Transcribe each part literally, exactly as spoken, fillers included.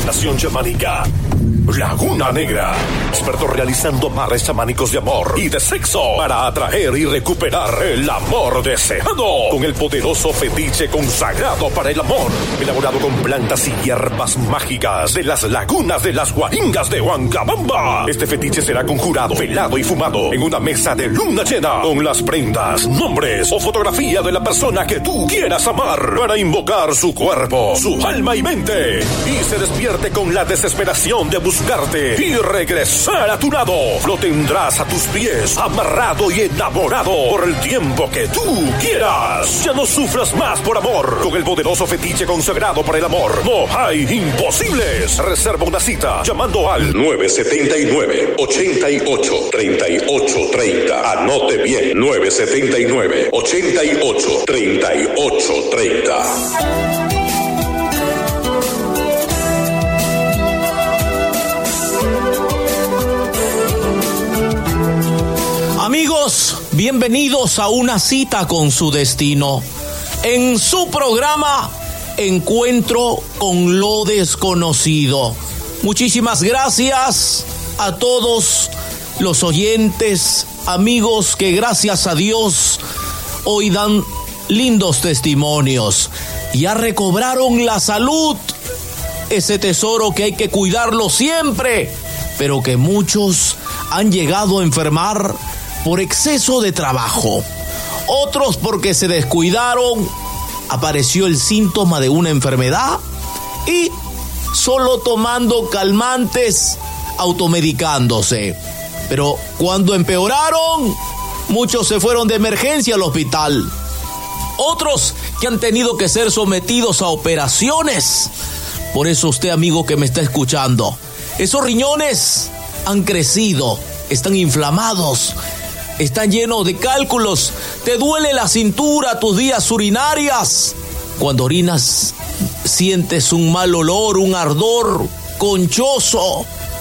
Fundación Chamánica Laguna Negra. Expertos realizando amarres chamánicos de amor y de sexo para atraer y recuperar el amor deseado. Con el poderoso fetiche consagrado para el amor. Elaborado con plantas y hierbas mágicas de las lagunas de las Guaringas de Huancabamba. Este fetiche será conjurado, velado y fumado en una mesa de luna llena con las prendas, nombres o fotografía de la persona que tú quieras amar para invocar su cuerpo, su alma y mente y se despierte con la desesperación de buscarte y regresar a tu lado. Lo tendrás a tus pies, amarrado y enamorado por el tiempo que tú quieras. Ya no sufras más por amor. Con el poderoso fetiche consagrado para el amor, no hay imposibles. Reserva una cita llamando al nueve siete nueve, ocho ocho, tres ocho tres cero. Anote bien, nueve siete nueve, ocho ocho, tres ocho tres cero. Amigos, bienvenidos a una cita con su destino. En su programa, Encuentro con lo Desconocido. Muchísimas gracias a todos los oyentes, amigos que gracias a Dios hoy dan lindos testimonios. Ya recobraron la salud, ese tesoro que hay que cuidarlo siempre, pero que muchos han llegado a enfermar por exceso de trabajo. Otros porque se descuidaron, apareció el síntoma de una enfermedad y solo tomando calmantes, automedicándose. Pero cuando empeoraron, muchos se fueron de emergencia al hospital. Otros que han tenido que ser sometidos a operaciones. Por eso usted, amigo que me está escuchando, esos riñones han crecido, están inflamados, están llenos de cálculos, te duele la cintura, tus vías urinarias. Cuando orinas sientes un mal olor, un ardor conchoso.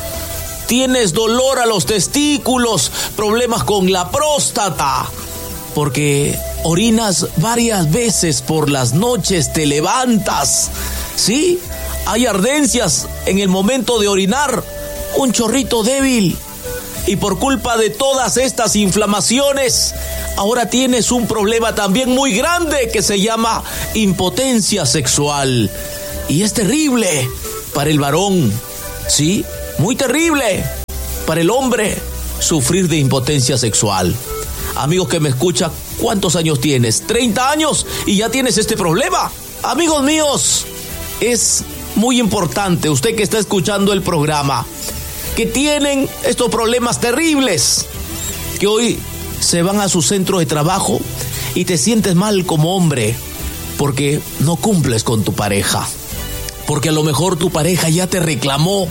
Tienes dolor a los testículos, problemas con la próstata, porque orinas varias veces por las noches, te levantas, ¿sí? Hay ardencias en el momento de orinar, un chorrito débil. Y por culpa de todas estas inflamaciones, ahora tienes un problema también muy grande que se llama impotencia sexual. Y es terrible para el varón, ¿sí? Muy terrible para el hombre sufrir de impotencia sexual. Amigos que me escuchan, ¿cuántos años tienes? ¿treinta años y ya tienes este problema? Amigos míos, es muy importante, usted que está escuchando el programa, que tienen estos problemas terribles, que hoy se van a su centro de trabajo y te sientes mal como hombre porque no cumples con tu pareja, porque a lo mejor tu pareja ya te reclamó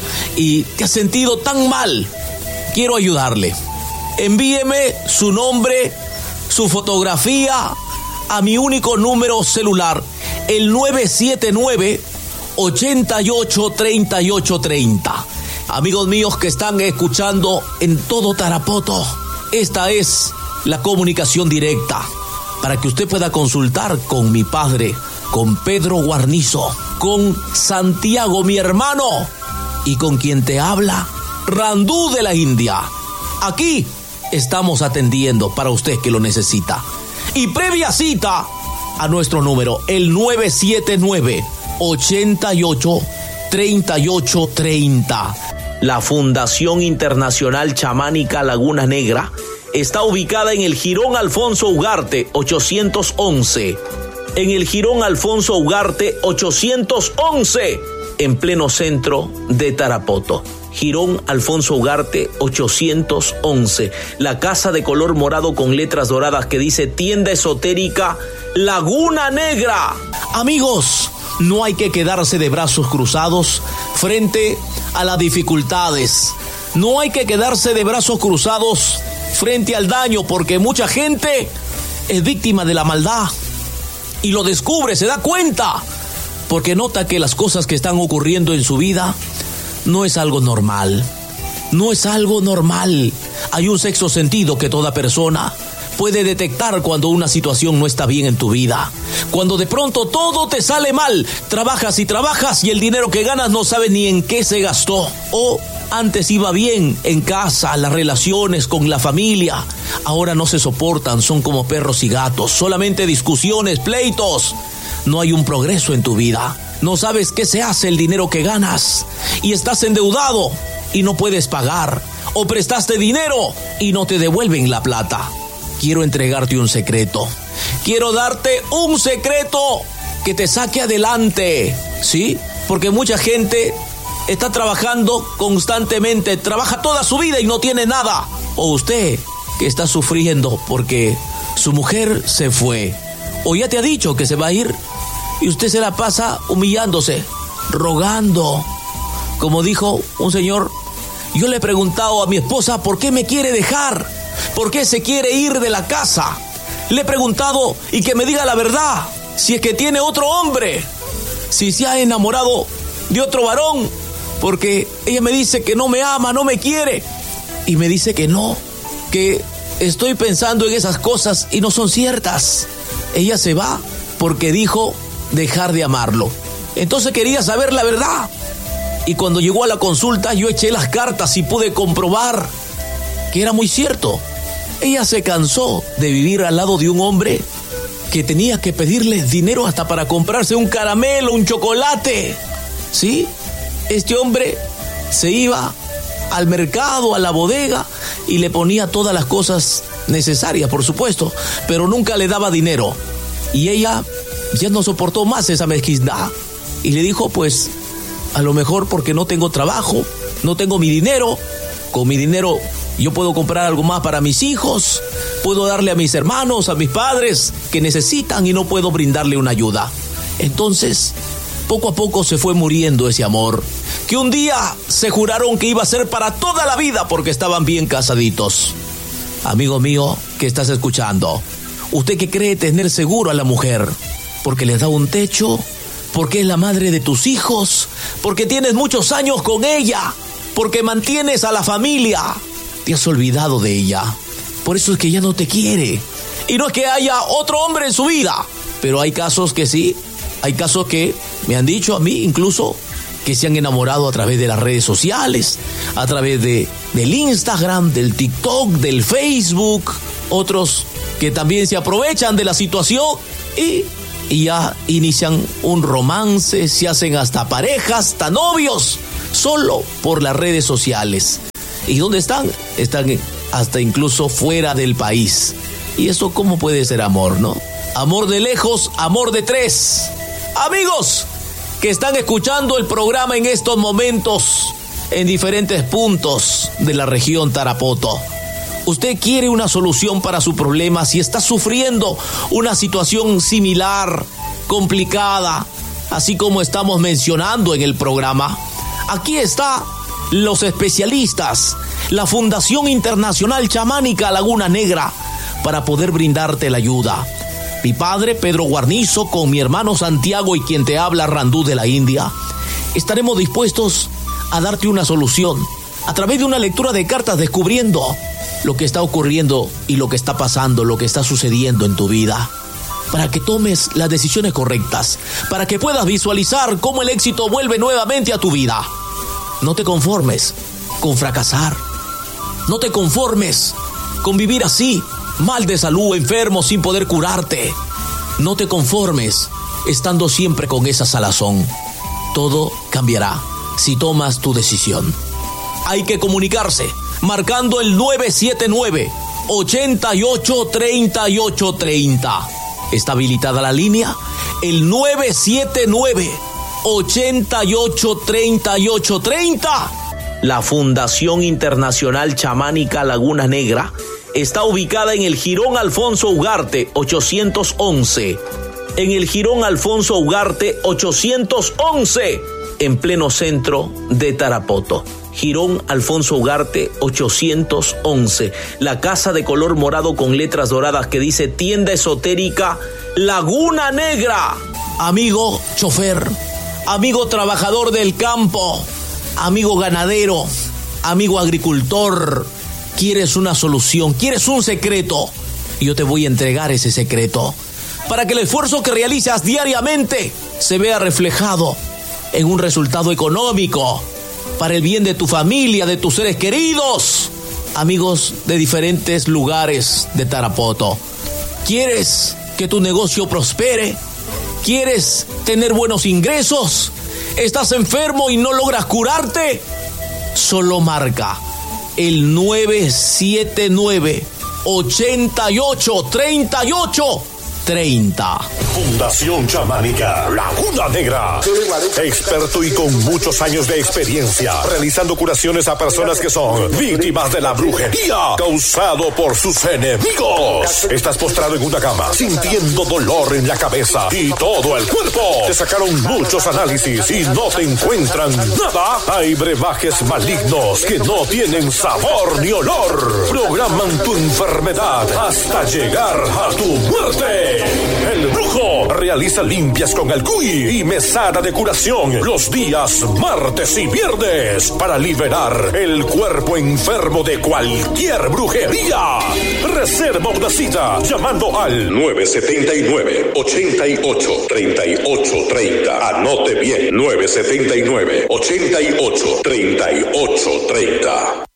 y te has sentido tan mal. Quiero ayudarle. Envíeme su nombre, su fotografía a mi único número celular, el nueve siete nueve, ocho ocho, tres ocho tres cero. Amigos míos que están escuchando en todo Tarapoto, esta es la comunicación directa para que usted pueda consultar con mi padre, con Pedro Guarnizo, con Santiago, mi hermano, y con quien te habla, Randú de la India. Aquí estamos atendiendo para usted que lo necesita. Y previa cita a nuestro número, el nueve siete nueve, ocho ocho, tres ocho tres cero. La Fundación Internacional Chamánica Laguna Negra está ubicada en el Jirón Alfonso Ugarte ochocientos once. En el Jirón Alfonso Ugarte ochocientos once, en pleno centro de Tarapoto. Jirón Alfonso Ugarte ochocientos once. La casa de color morado con letras doradas que dice Tienda Esotérica Laguna Negra. Amigos, no hay que quedarse de brazos cruzados frente a las dificultades. No hay que quedarse de brazos cruzados frente al daño, porque mucha gente es víctima de la maldad y lo descubre, se da cuenta, porque nota que las cosas que están ocurriendo en su vida no es algo normal. No es algo normal. Hay un sexto sentido que toda persona puede detectar cuando una situación no está bien en tu vida. Cuando de pronto todo te sale mal, trabajas y trabajas y el dinero que ganas no sabes ni en qué se gastó. O antes iba bien en casa, las relaciones con la familia. Ahora no se soportan, son como perros y gatos, solamente discusiones, pleitos. No hay un progreso en tu vida. No sabes qué se hace el dinero que ganas y estás endeudado y no puedes pagar. O prestaste dinero y no te devuelven la plata. Quiero entregarte un secreto. Quiero darte un secreto que te saque adelante, ¿sí? Porque mucha gente está trabajando constantemente, trabaja toda su vida y no tiene nada. O usted que está sufriendo porque su mujer se fue, o ya te ha dicho que se va a ir, y usted se la pasa humillándose, rogando. Como dijo un señor, yo le he preguntado a mi esposa por qué me quiere dejar, por qué se quiere ir de la casa. Le he preguntado y que me diga la verdad, si es que tiene otro hombre, si se ha enamorado de otro varón, porque ella me dice que no me ama, no me quiere, y me dice que no, que estoy pensando en esas cosas y no son ciertas. Ella se va porque dijo dejar de amarlo. Entonces quería saber la verdad. Y cuando llegó a la consulta yo eché las cartas y pude comprobar que era muy cierto. Ella se cansó de vivir al lado de un hombre que tenía que pedirle dinero hasta para comprarse un caramelo, un chocolate. ¿Sí? Este hombre se iba al mercado, a la bodega, y le ponía todas las cosas necesarias, por supuesto, pero nunca le daba dinero. Y ella ya no soportó más esa mezquindad y le dijo, pues, a lo mejor porque no tengo trabajo, no tengo mi dinero, con mi dinero yo puedo comprar algo más para mis hijos, puedo darle a mis hermanos, a mis padres que necesitan y no puedo brindarle una ayuda. Entonces, poco a poco se fue muriendo ese amor, que un día se juraron que iba a ser para toda la vida porque estaban bien casaditos. Amigo mío que estás escuchando, usted que cree tener seguro a la mujer, porque les da un techo, porque es la madre de tus hijos, porque tienes muchos años con ella, porque mantienes a la familia, te has olvidado de ella. Por eso es que ya no te quiere. Y no es que haya otro hombre en su vida, pero hay casos que sí, hay casos que me han dicho a mí incluso que se han enamorado a través de las redes sociales, a través de, del Instagram, del TikTok, del Facebook, otros que también se aprovechan de la situación y, y ya inician un romance, se hacen hasta parejas, hasta novios, solo por las redes sociales. ¿Y dónde están? Están hasta incluso fuera del país. ¿Y eso cómo puede ser amor, no? Amor de lejos, amor de tres. Amigos que están escuchando el programa en estos momentos en diferentes puntos de la región Tarapoto, usted quiere una solución para su problema. Si está sufriendo una situación similar, complicada, así como estamos mencionando en el programa, aquí está los especialistas, la Fundación Internacional Chamánica Laguna Negra, para poder brindarte la ayuda. Mi padre, Pedro Guarnizo, con mi hermano Santiago y quien te habla, Randú de la India, estaremos dispuestos a darte una solución a través de una lectura de cartas, descubriendo lo que está ocurriendo y lo que está pasando, lo que está sucediendo en tu vida, para que tomes las decisiones correctas, para que puedas visualizar cómo el éxito vuelve nuevamente a tu vida. No te conformes con fracasar. No te conformes con vivir así, mal de salud, enfermo, sin poder curarte. No te conformes estando siempre con esa salazón. Todo cambiará si tomas tu decisión. Hay que comunicarse marcando el nueve siete nueve, ocho ocho, tres ocho tres cero. Está habilitada la línea, el nueve siete nueve, ocho ocho, tres ocho tres cero. La Fundación Internacional Chamánica Laguna Negra está ubicada en el Jirón Alfonso Ugarte ochocientos once. En el Jirón Alfonso Ugarte ochocientos once, en pleno centro de Tarapoto. Jirón Alfonso Ugarte ochocientos once. La casa de color morado con letras doradas que dice Tienda Esotérica Laguna Negra. Amigo chofer, amigo trabajador del campo, amigo ganadero, amigo agricultor, ¿quieres una solución? ¿Quieres un secreto? Y yo te voy a entregar ese secreto para que el esfuerzo que realizas diariamente se vea reflejado en un resultado económico para el bien de tu familia, de tus seres queridos, amigos de diferentes lugares de Tarapoto. ¿Quieres que tu negocio prospere? ¿Quieres tener buenos ingresos? ¿Estás enfermo y no logras curarte? Solo marca el nueve siete nueve, ocho ocho, tres ocho tres cero. Fundación Chamánica Laguna Negra. Experto y con muchos años de experiencia realizando curaciones a personas que son víctimas de la brujería causado por sus enemigos. Estás postrado en una cama sintiendo dolor en la cabeza y todo el cuerpo. Te sacaron muchos análisis y no te encuentran nada. Hay brebajes malignos que no tienen sabor ni olor. Programan tu enfermedad hasta llegar a tu muerte. El Brujo realiza limpias con el cuy y mesada de curación los días martes y viernes para liberar el cuerpo enfermo de cualquier brujería. Reserva una cita llamando al nueve siete nueve, ocho ocho, tres ocho tres cero. Anote bien, nueve siete nueve, ocho ocho, tres ocho tres cero.